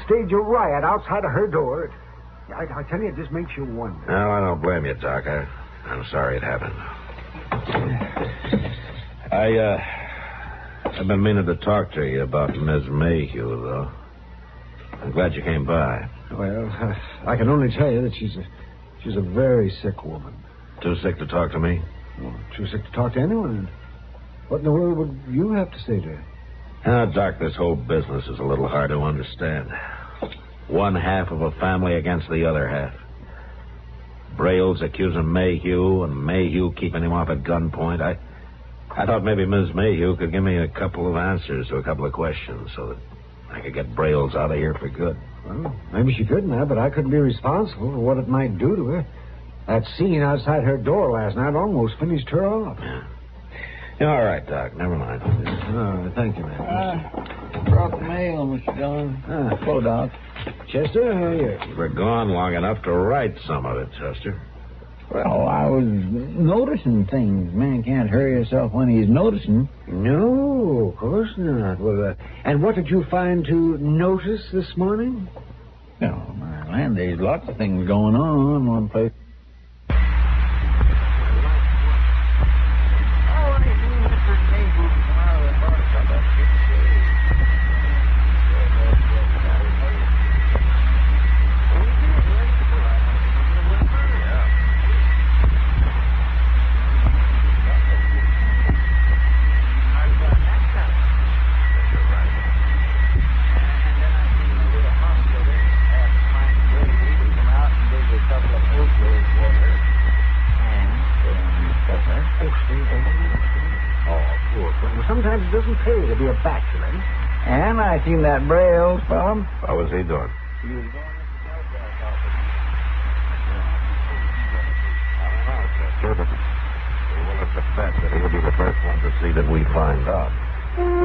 stage a riot outside of her door. I tell you, it just makes you wonder. No, I don't blame you, Doc. I'm sorry it happened. I've been meaning to talk to you about Ms. Mayhew, though. I'm glad you came by. Well, I can only tell you that she's a very sick woman. Too sick to talk to me? Well, too sick to talk to anyone. What in the world would you have to say to her? Doc, this whole business is a little hard to understand. One half of a family against the other half. Braille's accusing Mayhew, and Mayhew keeping him off at gunpoint. I thought maybe Ms. Mayhew could give me a couple of answers to a couple of questions so that I could get Braille's out of here for good. Well, maybe she could now, but I couldn't be responsible for what it might do to her. That scene outside her door last night almost finished her off. Yeah, all right, Doc. Never mind. Oh, thank you, man. Brought the mail, Mr. Dillon. Hello, Doc. Chester, how are you? You were gone long enough to write some of it, Chester. Well, I was noticing things. Man can't hurry himself when he's noticing. No, of course not. Well, and what did you find to notice this morning? Oh, my land, there's lots of things going on one place. Sometimes it doesn't pay to be a bachelor. And I seen that Braille fellow. What was he doing? He was going up the telegraph office. Chester, but we're willing to bet that he'll be the first one to see that we find out.